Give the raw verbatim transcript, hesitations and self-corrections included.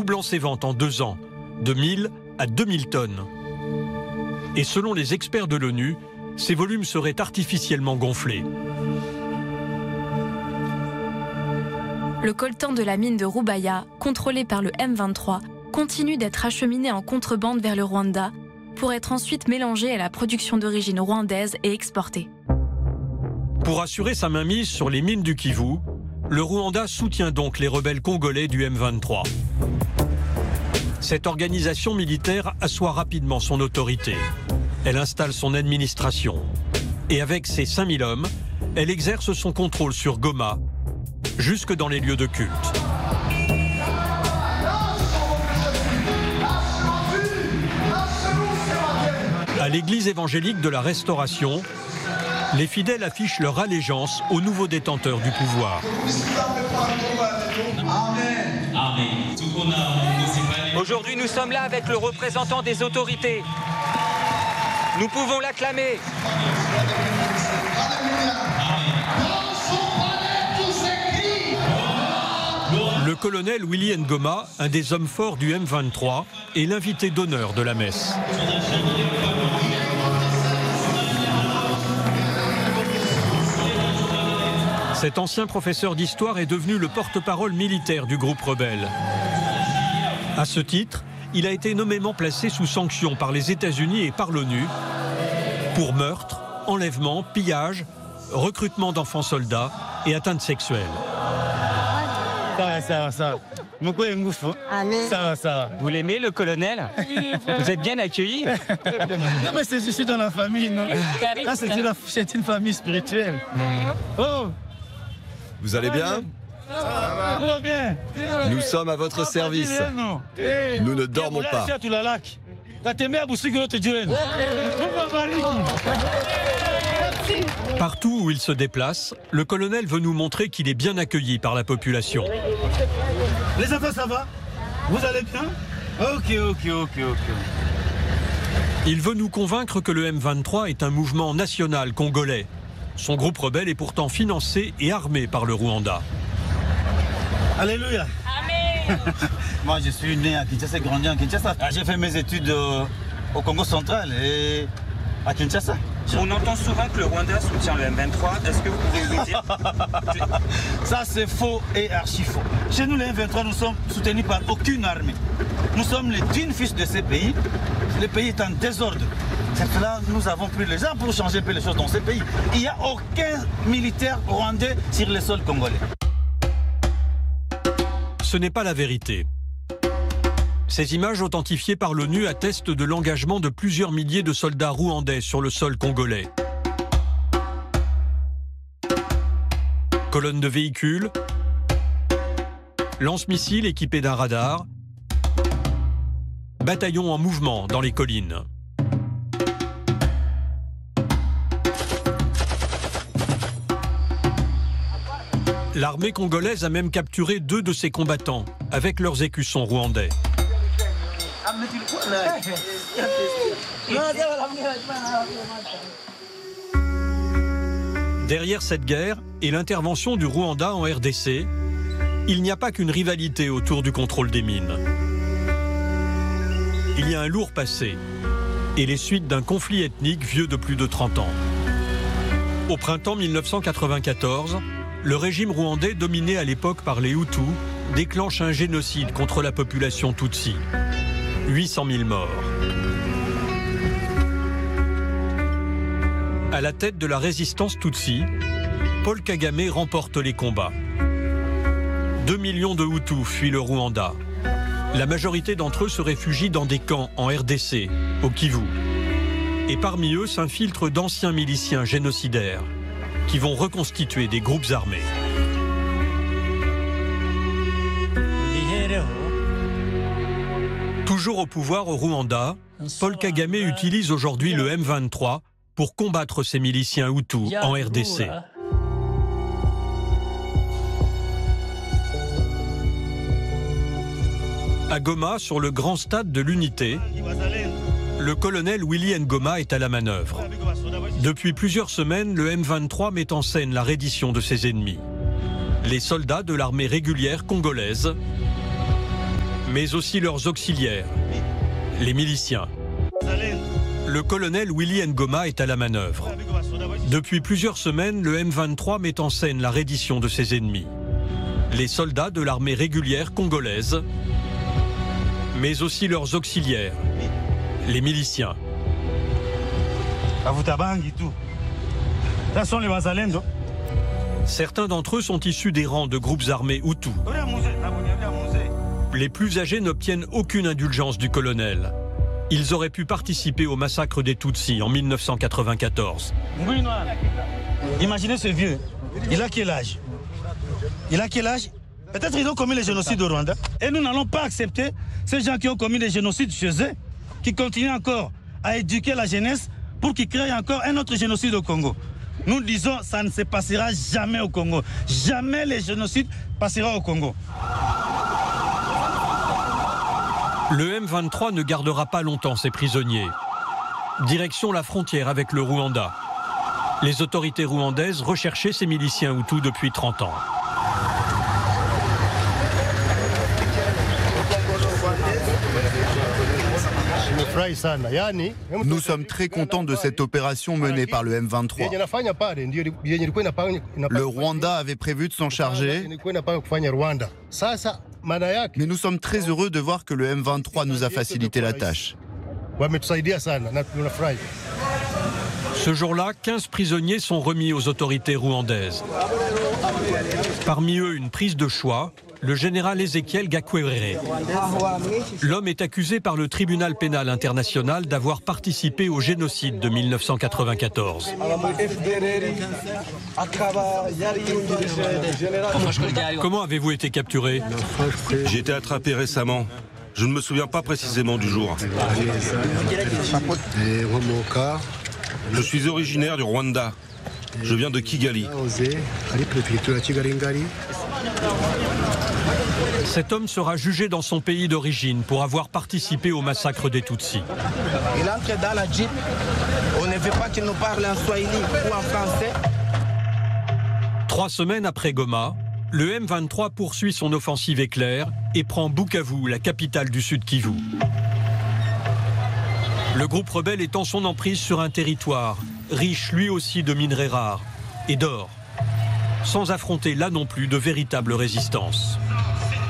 doublant ses ventes en deux ans, de mille à deux mille tonnes. Et selon les experts de l'ONU, ces volumes seraient artificiellement gonflés. Le coltan de la mine de Rubaya, contrôlé par le M vingt-trois, continue d'être acheminé en contrebande vers le Rwanda pour être ensuite mélangé à la production d'origine rwandaise et exporté. Pour assurer sa mainmise sur les mines du Kivu, le Rwanda soutient donc les rebelles congolais du M vingt-trois. Cette organisation militaire assoit rapidement son autorité. Elle installe son administration. Et avec ses cinq mille hommes, elle exerce son contrôle sur Goma, jusque dans les lieux de culte. À l'église évangélique de la Restauration, les fidèles affichent leur allégeance au nouveau détenteur du pouvoir. Aujourd'hui, nous sommes là avec le représentant des autorités. Nous pouvons l'acclamer. Le colonel Willy Ngoma, un des hommes forts du M vingt-trois, est l'invité d'honneur de la messe. Cet ancien professeur d'histoire est devenu le porte-parole militaire du groupe rebelle. À ce titre, il a été nommément placé sous sanction par les États-Unis et par l'ONU pour meurtre, enlèvement, pillage, recrutement d'enfants soldats et atteintes sexuelles. Ça va, ça va, ça va. Ça va, ça va. Vous l'aimez, le colonel? Vous êtes bien accueilli? Non, mais c'est juste dans la famille, non? Là, c'est une, c'est une famille spirituelle. Oh! Vous allez bien? Tout va bien. Nous sommes à votre service. Nous ne dormons pas. Partout où il se déplace, le colonel veut nous montrer qu'il est bien accueilli par la population. Les enfants, ça va? Vous allez bien? Ok, ok, ok, ok. Il veut nous convaincre que le M vingt-trois est un mouvement national congolais. Son groupe rebelle est pourtant financé et armé par le Rwanda. Alléluia. Amen. Moi, je suis né à Kinshasa et grandi à Kinshasa. J'ai fait mes études euh, au Congo central et à Kinshasa. On entend souvent que le Rwanda soutient le M vingt-trois. Est-ce que vous pouvez nous dire? Ça, c'est faux et archi faux. Chez nous, le M vingt-trois, nous sommes soutenus par aucune armée. Nous sommes les dignes fils de ces pays. Le pays est en désordre. C'est cela nous avons pris les armes pour changer un peu les choses dans ces pays. Il n'y a aucun militaire rwandais sur le sol congolais. Ce n'est pas la vérité. Ces images authentifiées par l'ONU attestent de l'engagement de plusieurs milliers de soldats rwandais sur le sol congolais. Colonnes de véhicules, lance-missiles équipés d'un radar, bataillons en mouvement dans les collines. L'armée congolaise a même capturé deux de ses combattants, avec leurs écussons rwandais. Derrière cette guerre et l'intervention du Rwanda en R D C, il n'y a pas qu'une rivalité autour du contrôle des mines. Il y a un lourd passé et les suites d'un conflit ethnique vieux de plus de trente ans. Au printemps mille neuf cent quatre-vingt-quatorze, le régime rwandais, dominé à l'époque par les Hutus, déclenche un génocide contre la population Tutsi. huit cent mille morts. À la tête de la résistance Tutsi, Paul Kagame remporte les combats. Deux millions de Hutus fuient le Rwanda. La majorité d'entre eux se réfugient dans des camps en R D C, au Kivu. Et parmi eux s'infiltrent d'anciens miliciens génocidaires qui vont reconstituer des groupes armés. Toujours au pouvoir au Rwanda, Paul Kagame utilise aujourd'hui le M vingt-trois pour combattre ces miliciens Hutus en R D C. À Goma, sur le grand stade de l'Unité, le colonel Willy Ngoma est à la manœuvre. Depuis plusieurs semaines, le M vingt-trois met en scène la reddition de ses ennemis. Les soldats de l'armée régulière congolaise, mais aussi leurs auxiliaires, les miliciens. Le colonel Willy Ngoma est à la manœuvre. Depuis plusieurs semaines, le M vingt-trois met en scène la reddition de ses ennemis. Les soldats de l'armée régulière congolaise, mais aussi leurs auxiliaires, les miliciens. Certains d'entre eux sont issus des rangs de groupes armés Hutus. Les plus âgés n'obtiennent aucune indulgence du colonel. Ils auraient pu participer au massacre des Tutsis en mille neuf cent quatre-vingt-quatorze. Imaginez ce vieux, il a quel âge? Il a quel âge? Peut-être ils ont commis le génocide au Rwanda. Et nous n'allons pas accepter ces gens qui ont commis des génocides chez eux, qui continuent encore à éduquer la jeunesse pour qu'ils créent encore un autre génocide au Congo. Nous disons que ça ne se passera jamais au Congo. Jamais le génocide passera au Congo. Le M vingt-trois ne gardera pas longtemps ses prisonniers. Direction la frontière avec le Rwanda. Les autorités rwandaises recherchaient ces miliciens Hutus depuis trente ans. Nous sommes très contents de cette opération menée par le M vingt-trois. Le Rwanda avait prévu de s'en charger, mais nous sommes très heureux de voir que le M vingt-trois nous a facilité la tâche. Ce jour-là, quinze prisonniers sont remis aux autorités rwandaises. Parmi eux, une prise de choix, le général Ezekiel Gakwerere. L'homme est accusé par le tribunal pénal international d'avoir participé au génocide de mille neuf cent quatre-vingt-quatorze. Comment avez-vous été capturé? J'ai été attrapé récemment. Je ne me souviens pas précisément du jour. Je suis originaire du Rwanda. Je viens de Kigali. Cet homme sera jugé dans son pays d'origine pour avoir participé au massacre des Tutsis. Il entre dans la Jeep. On ne veut pas qu'il nous parle en swahili ou en français. Trois semaines après Goma, le M vingt-trois poursuit son offensive éclair et prend Bukavu, la capitale du Sud Kivu. Le groupe rebelle est en son emprise sur un territoire, riche lui aussi de minerais rares et d'or, sans affronter là non plus de véritable résistance.